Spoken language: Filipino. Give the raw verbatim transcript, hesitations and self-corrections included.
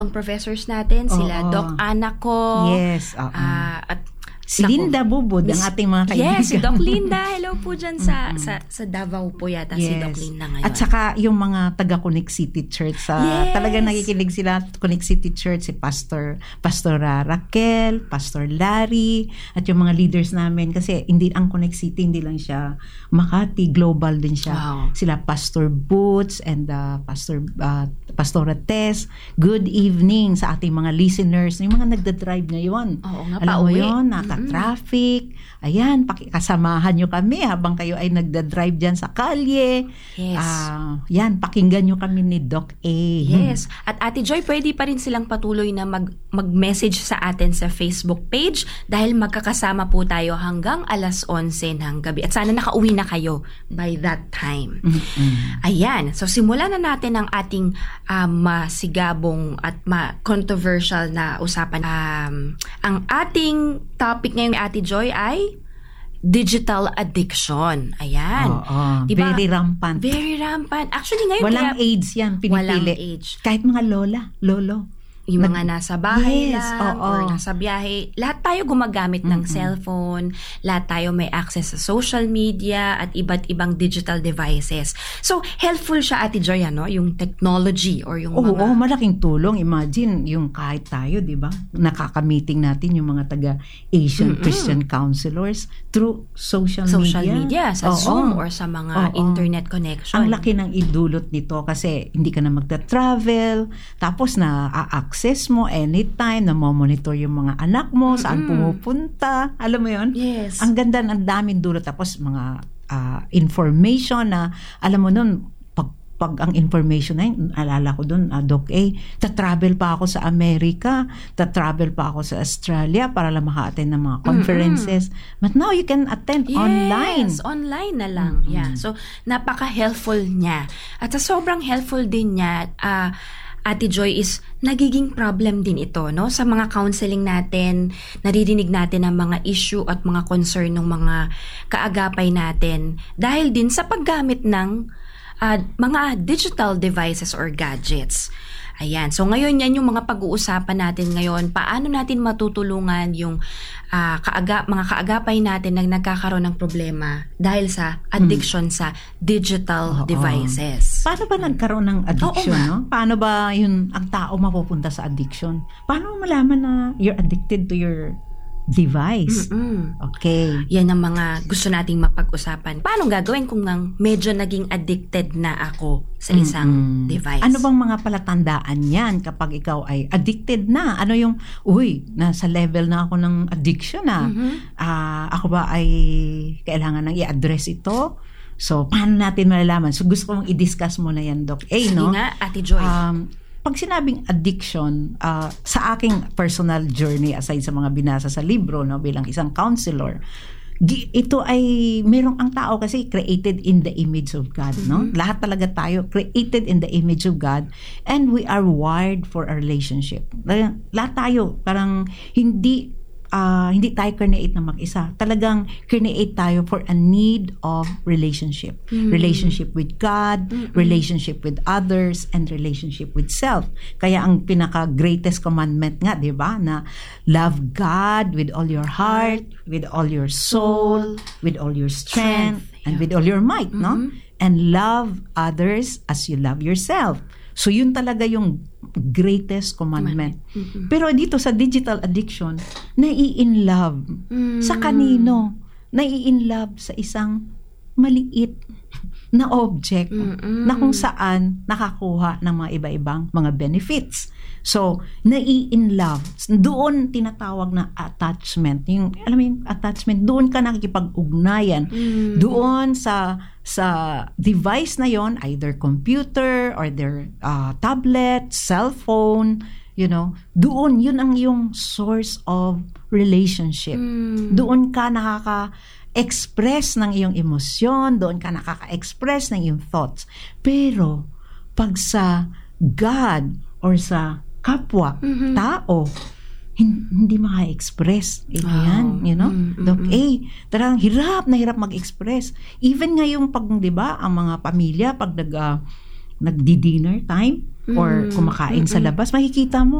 ang professors natin, sila Oo. Doc Ana ko. Yes, oo. ah, at Si naku, Linda Bubod, ang Miss- ating mga kaibigan. Yes, si Doc Linda. Hello po dyan sa, Mm-mm. sa sa Davao po yata si Doc Linda ngayon. At saka yung mga taga Connect City Church, sa Yes. talagang nakikinig sila, Connect City Church, si Pastor Pastora Raquel, Pastor Larry, at yung mga leaders namin. Kasi hindi ang Connect City, hindi lang siya Makati, global din siya. Wow. Sila Pastor Boots and uh, Pastor uh, Pastora Tess. Good evening sa ating mga listeners, yung mga nagda-drive ngayon. Oo nga, Alam mo pauwi. yun, naka-traffic. Ayan, pakikasamahan nyo kami habang kayo ay nagda-drive dyan sa kalye. Yes. Ah, yan, pakinggan nyo kami ni Doc A. Yes. At Ate Joy, pwede pa rin silang patuloy na mag, mag-message sa atin sa Facebook page dahil magkakasama po tayo hanggang alas onse ng gabi. At sana nakauwi na kayo by that time. Mm-mm. Ayan. So, simulan na natin ang ating um, masigabong at ma-controversial na usapan. Um, ang ating topic ngayon, Ate Joy, ay digital addiction. Ayan. Oo, Diba? very rampant. Very rampant. Actually, ngayon, Walang kaya, age yan, pinipili. walang age. Kahit mga lola, lolo. Yung Nag- mga nasa bahay Yes, lang oo. or nasa biyahe, lahat tayo gumagamit ng Mm-mm. cellphone, lahat tayo may access sa social media at iba't ibang digital devices. So, helpful siya, Ate Joy, ano? Yung technology or yung Oo, mga... oo, malaking tulong. Imagine, yung kahit tayo, di ba? Nakaka-meeting natin yung mga taga-Asian Mm-mm. Christian counselors through social, social media. media, sa Oo. Zoom or sa mga Oo. internet connection. Ang laki ng idulot nito kasi hindi ka na magta-travel, tapos na-access mo anytime, na-monitor yung mga anak mo, saan Mm-mm. pumupunta. Alam mo yun? Yes. Ang ganda, ang daming dulot. Tapos mga ah, information na, alam mo nun, pag, pag ang information na yun, alala ko dun, uh, Doc A, ta-travel pa ako sa Amerika, ta-travel pa ako sa Australia para lang maka-attend ng mga conferences. But now you can attend Yes, online. online na lang. Mm-mm. Yeah. So, napaka-helpful niya. At sa sobrang helpful din niya, ah, Ate Joy, is nagiging problem din ito, no? Sa mga counseling natin, naririnig natin ang mga issue at mga concern ng mga kaagapay natin dahil din sa paggamit ng ah, mga digital devices or gadgets. Ayan. So, ngayon yan yung mga pag-uusapan natin ngayon. Paano natin matutulungan yung ah, kaaga, mga kaagapay natin na nagkakaroon ng problema dahil sa addiction sa digital Oo. devices. Paano ba nagkaroon ng addiction, Oo nga. no? Paano ba yun, ang tao mapupunta sa addiction? Paano mo malaman na you're addicted to your device? Mm-mm. Okay. Yan ang mga gusto nating mapag-usapan. Paano gagawin kung ngang medyo naging addicted na ako sa isang Mm-mm. device? Ano bang mga palatandaan yan kapag ikaw ay addicted na? Ano yung, uy, nasa level na ako ng addiction na. Mhm. Ah, ako ba ay kailangan nang i-address ito? So, paano natin malalaman? So, gusto kong i-discuss mo na yan, Doc A, Sige no? nga, Ate Joy. Um, pag sinabing addiction, ah, sa aking personal journey, aside sa mga binasa sa libro, no, bilang isang counselor, gi- ito ay, merong ang tao kasi created in the image of God, no? Mhm. Lahat talaga tayo created in the image of God, and we are wired for a relationship. Lahat lahat tayo, parang hindi ah, hindi tayo create na mag-isa. Talagang create tayo for a need of relationship. Mm. Relationship with God, Mm-mm. relationship with others, and relationship with self. Kaya ang pinaka-greatest commandment nga, di ba, na love God with all your heart, with all your soul, with all your strength, Strength, and yeah. with all your might, no? Mhm. And love others as you love yourself. So yun talaga yung greatest commandment. Mhm. Pero dito sa digital addiction, nai-in love. Mm. Sa kanino? Nai-in love sa isang maliit na object Mm-mm. na kung saan nakakuha ng mga iba-ibang mga benefits. So, nai-in love. Doon tinatawag na attachment. Yung, alam mo yung attachment, doon ka nakikipag-ugnayan. Mm. Doon sa sa device na yon, either computer or their uh, tablet, cellphone, you know, doon, yun ang yung source of relationship. Mm. Doon ka nakaka-express ng iyong emosyon, doon ka nakaka-express ng iyong thoughts. Pero, pag sa God or sa kapwa, Mhm. tao, hin- hindi maka-express. Ito Wow. yan, you know? Mm, mm, Doc mm. A, tarang hirap na hirap mag-express. Even ngayong pag, di ba, ang mga pamilya, pag nag, ah, nagdi-dinner time or Mm. kumakain sa Mm-mm. labas, makikita mo